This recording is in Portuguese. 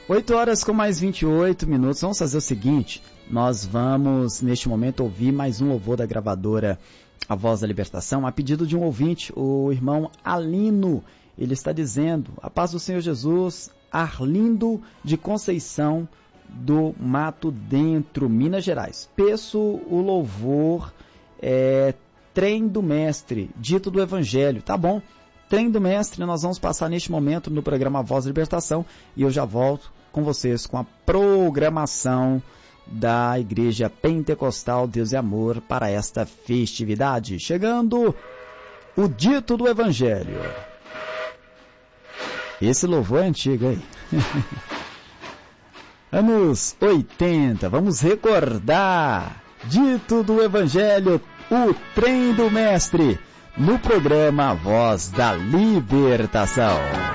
8 horas com mais 28 minutos. Vamos fazer o seguinte, nós vamos neste momento ouvir mais um louvor da gravadora A Voz da Libertação, a pedido de um ouvinte, o irmão Alino. Ele está dizendo: a paz do Senhor Jesus, Arlindo de Conceição do Mato Dentro, Minas Gerais. Peço o louvor Trem do Mestre, dito do Evangelho. Tá bom, Trem do Mestre nós vamos passar neste momento no programa Voz da Libertação e eu já volto com vocês com a programação da Igreja Pentecostal Deus e Amor para esta festividade. Chegando o dito do Evangelho. Esse louvor é antigo, hein? Anos 80, vamos recordar. Dito do Evangelho, o Trem do Mestre, no programa Voz da Libertação.